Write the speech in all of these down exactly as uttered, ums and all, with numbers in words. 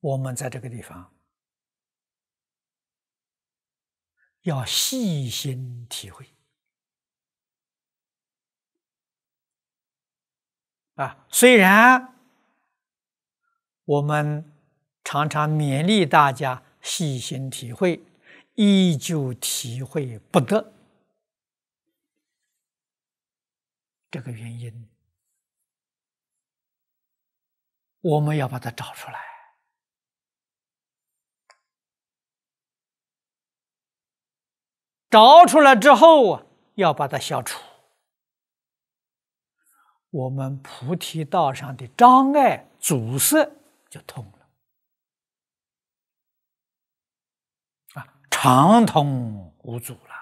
我们在这个地方要细心体会啊。虽然我们常常勉励大家细心体会，依旧体会不得。这个原因，我们要把它找出来。找出来之后啊，要把它消除。我们菩提道上的障碍阻塞就通了啊，畅通无阻了。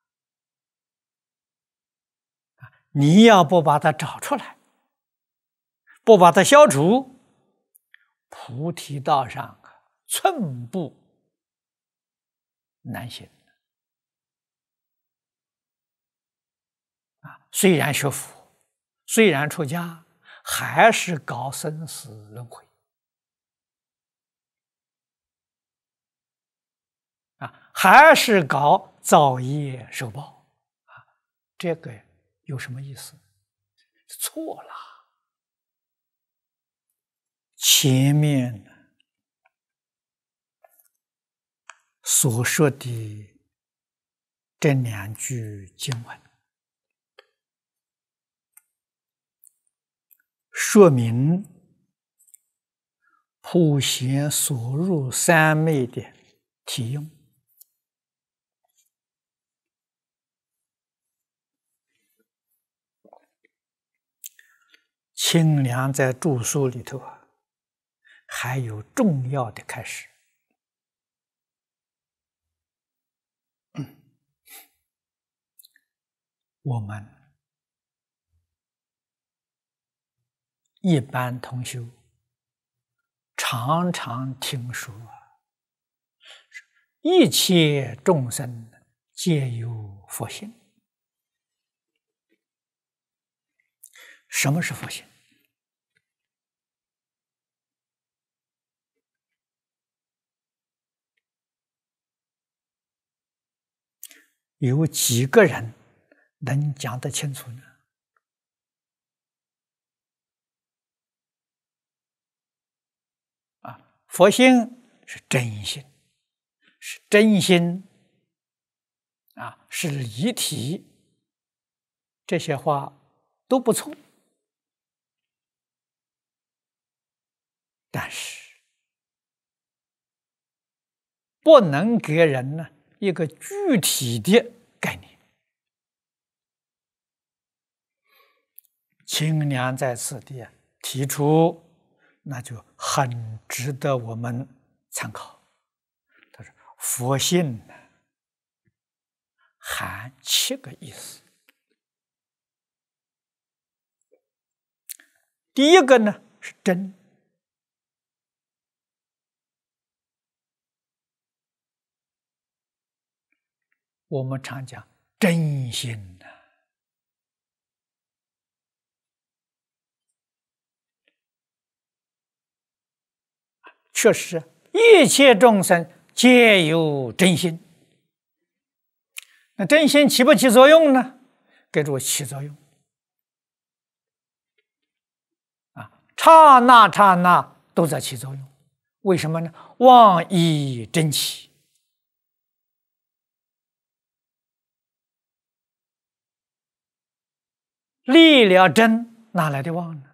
你要不把它找出来，不把它消除，菩提道上寸步难行啊！虽然学佛，虽然出家，还是搞生死轮回啊，还是搞造业受报啊！这个有什么意思？错了。前面所说的这两句经文，说明普贤所入三昧的体用。清凉在著书里头啊，还有重要的开始。嗯、我们一般同修常常听说一切众生皆有佛性。什么是佛性？有几个人能讲得清楚呢？啊，佛性是真心，是真心，啊，是离体，这些话都不错。但是不能给人呢一个具体的概念。清凉在此地提出，那就很值得我们参考。他说：“佛性呢，含七个意思。第一个呢是真。我们常讲真心的。确实，一切众生皆有真心。那真心起不起作用呢？给诸位起作用。啊，刹那刹那都在起作用。为什么呢？妄以真起。立了真，哪来的妄呢？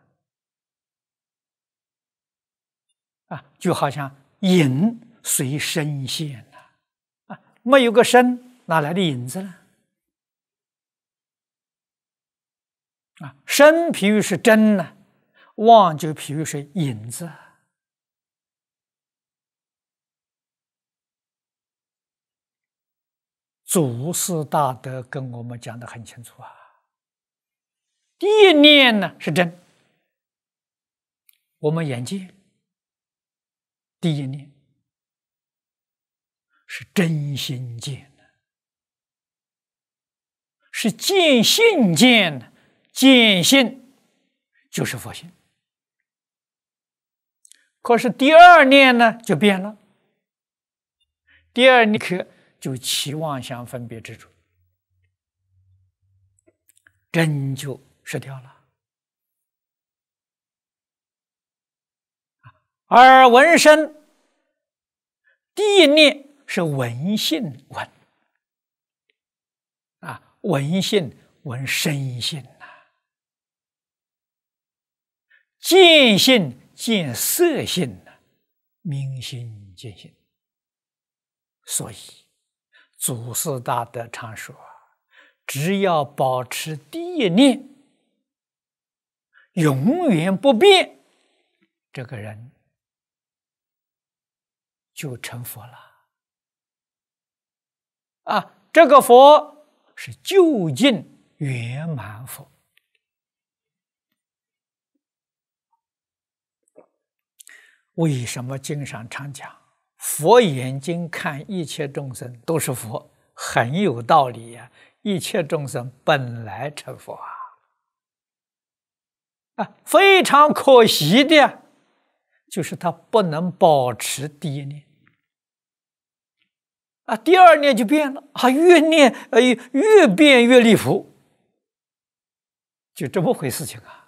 啊，就好像影随身现了，啊，没有个身，哪来的影子呢？啊，身譬如是真呢，妄就譬如是影子。祖师大德跟我们讲得很清楚啊。第一念呢是真，我们眼见第一念是真心见的，是见性见的，见性就是佛性。 可是第二念呢就变了，第二念刻就起妄想分别执着，真就失掉了。而闻声，第一念是闻性闻啊，闻性闻声性呐、啊，见性见色性呐、啊，明心见性。所以祖师大德常说，只要保持第一念永远不变，这个人就成佛了啊！这个佛是究竟圆满佛。为什么经上常讲佛眼睛看一切众生都是佛？很有道理呀、啊！一切众生本来成佛啊！啊，非常可惜的，就是他不能保持第一念啊，第二念就变了啊，越念呃越变越离谱，就这么回事情啊。